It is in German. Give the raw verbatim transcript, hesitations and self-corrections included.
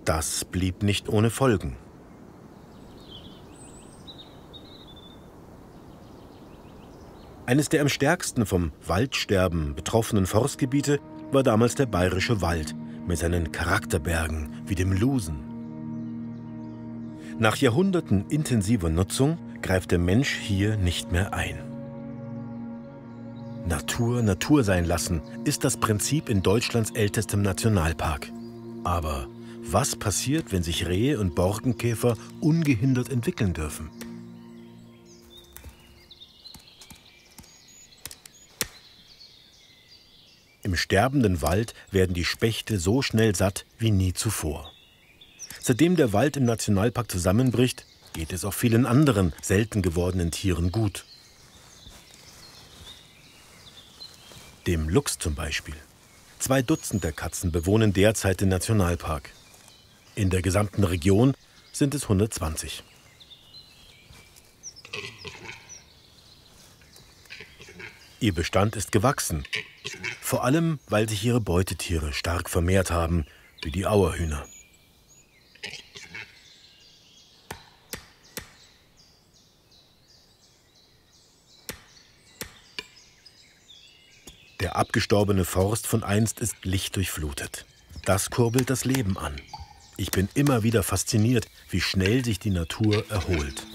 Das blieb nicht ohne Folgen. Eines der am stärksten vom Waldsterben betroffenen Forstgebiete war damals der Bayerische Wald mit seinen Charakterbergen wie dem Lusen. Nach Jahrhunderten intensiver Nutzung greift der Mensch hier nicht mehr ein. Natur Natur sein lassen ist das Prinzip in Deutschlands ältestem Nationalpark. Aber was passiert, wenn sich Rehe und Borkenkäfer ungehindert entwickeln dürfen? Im sterbenden Wald werden die Spechte so schnell satt wie nie zuvor. Seitdem der Wald im Nationalpark zusammenbricht, geht es auch vielen anderen selten gewordenen Tieren gut. Dem Luchs zum Beispiel. Zwei Dutzend der Katzen bewohnen derzeit den Nationalpark. In der gesamten Region sind es hundertzwanzig. Ihr Bestand ist gewachsen, vor allem weil sich ihre Beutetiere stark vermehrt haben, wie die Auerhühner. Der abgestorbene Forst von einst ist lichtdurchflutet. Das kurbelt das Leben an. Ich bin immer wieder fasziniert, wie schnell sich die Natur erholt.